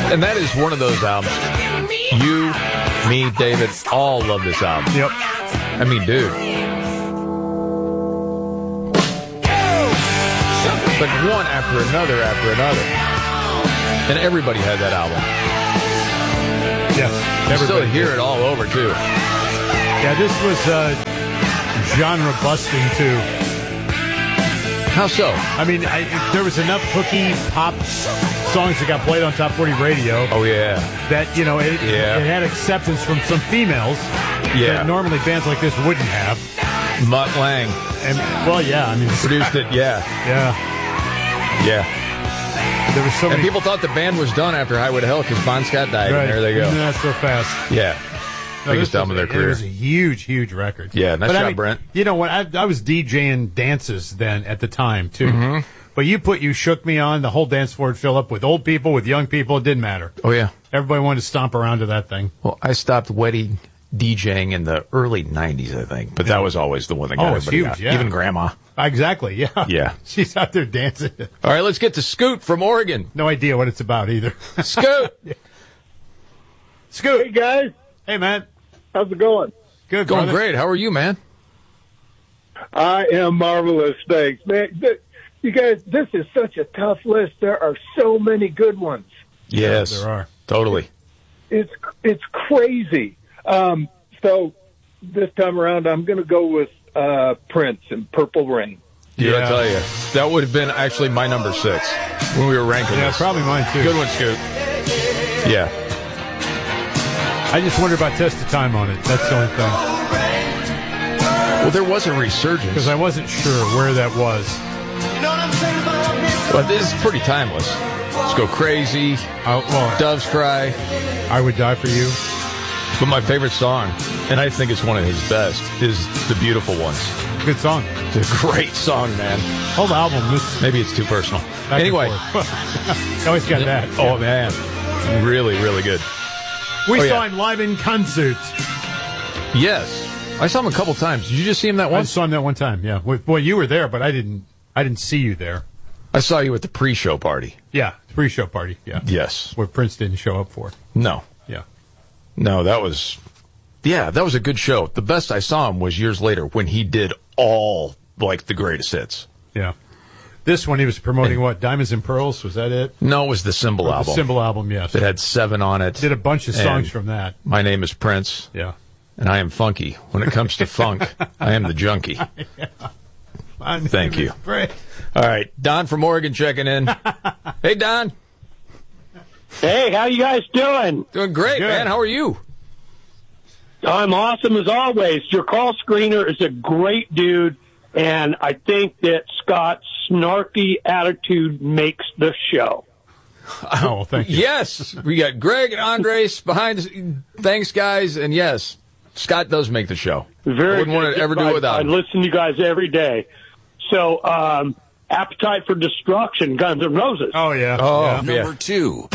And that is one of those albums. You, me, David, all love this album. Yep. I mean, dude. It's like one after another after another. And everybody had that album. Yeah. You still hear it all over, too. Yeah, this was genre busting, too. How so? I mean, there was enough hooky pop songs that got played on Top 40 Radio. Oh, yeah. That, you know, it had acceptance from some females. Yeah. That normally bands like this wouldn't have. Mutt Lang. And, well, yeah. I mean, produced it, yeah. Yeah. Yeah. There was so and many... people thought the band was done after Highway to Hell because Bon Scott died, and there they go. Not so fast. Yeah. Biggest album of their career. It was a huge, huge record. Yeah, nice job, Brent. You know what? I was DJing dances then at the time, too. Mm-hmm. But You Shook Me On, the whole dance floor would fill up with old people, with young people. It didn't matter. Oh, yeah. Everybody wanted to stomp around to that thing. Well, I stopped wedding DJing in the early 90s, I think. But that was always the one that got everybody huge, out. yeah. Even Grandma. Exactly, yeah. Yeah. She's out there dancing. All right, let's get to Scoot from Oregon. No idea what it's about either. Scoot! Yeah. Scoot! Hey, guys. Hey, man. How's it going? Good, going brother. great. How are you, man? I am marvelous. Thanks, man. You guys, this is such a tough list. There are so many good ones. Yes, there are. Totally. It's crazy. So this time around, I'm going to go with Prince and Purple Rain. Yeah, I tell you, that would have been actually my number 6 when we were ranking this. Probably mine too. Good one, Scoot. Yeah. I just wonder about Test of Time on it. That's the only thing. Well, there was a resurgence. Because I wasn't sure where that was. But this is pretty timeless. Let's Go Crazy. Doves Cry. I Would Die For You. But my favorite song, and I think it's one of his best, is The Beautiful Ones. Good song. It's a great song, man. Whole album. Maybe it's too personal. Anyway. Always got that. Oh, man. Really, really good. We saw him live in concert. Yes. I saw him a couple times. Did you just see him that once? I saw him that one time, yeah. Well, you were there, but I didn't see you there. I saw you at the pre-show party. Yeah, pre-show party, yeah. Yes. Where Prince didn't show up for. No. Yeah. No, that was a good show. The best I saw him was years later when he did all, like, the greatest hits. Yeah. This one he was promoting what? Diamonds and Pearls? Was that it? No, it was the Symbol album. The Symbol album, yes. It had 7 on it. Did a bunch of songs from that. My name is Prince. Yeah. And I am funky. When it comes to funk, I am the junkie. Yeah. Thank you. All right. Don from Oregon checking in. Hey, Don. Hey, how you guys doing? Doing great, man. How are you? I'm awesome as always. Your call screener is a great dude, and I think that Scott's snarky attitude makes the show. Oh, thank you. Yes. We got Greg and Andres behind. Thanks, guys. And yes, Scott does make the show. I wouldn't want to ever do it without him. I listen to you guys every day. So, Appetite for Destruction, Guns N' Roses. Oh, yeah. Oh, yeah. Number 2.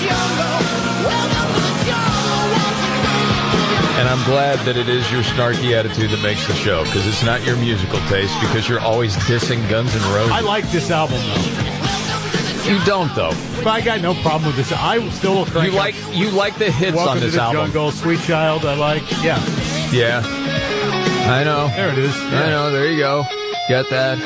And I'm glad that it is your snarky attitude that makes the show, because it's not your musical taste, because you're always dissing Guns N' Roses. I like this album, though. You don't, though. But I got no problem with this. I still will crank You like the hits Welcome on this to the album. Jungle, Sweet Child, I like. Yeah. Yeah. I know. There it is. Yeah. I know. There you go. Got that.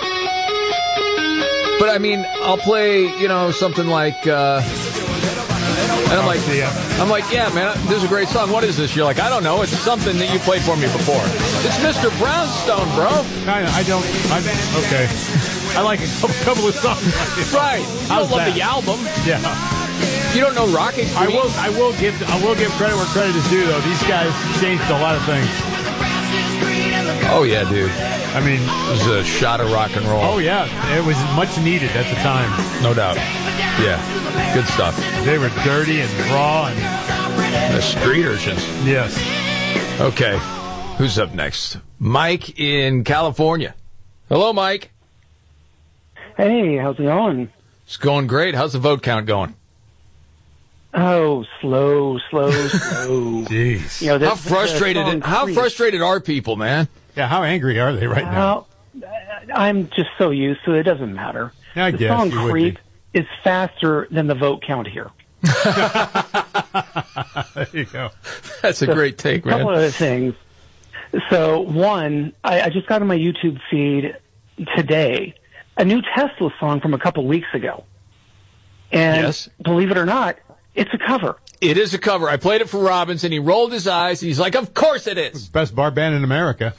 But, I mean, I'll play, something like... And I'm like, yeah, man, this is a great song. What is this? You're like, I don't know. It's something that you played for me before. It's Mr. Brownstone, bro. Okay. I like a couple of songs. Right. You don't love the album. Yeah. You don't know Rocket Queen? I will give credit where credit is due, though. These guys changed a lot of things. Oh, yeah, dude. I mean... It was a shot of rock and roll. Oh, yeah. It was much needed at the time. No doubt. Yeah. Good stuff. They were dirty and raw and... The street urchins. Yes. Okay. Who's up next? Mike in California. Hello, Mike. Hey, how's it going? It's going great. How's the vote count going? Oh, slow. Jeez. How frustrated are people, man? Yeah, how angry are they right now? I'm just so used to it. It doesn't matter. I the guess song you would Creep is faster than the vote count here. There you go. That's a great take, A couple man. other things. So, one, I just got on my YouTube feed today a new Tesla song from a couple weeks ago. And Yes. believe it or not, it's a cover. It is a cover. I played it for Robbins, and he rolled his eyes, and he's like, of course it is. Best bar band in America.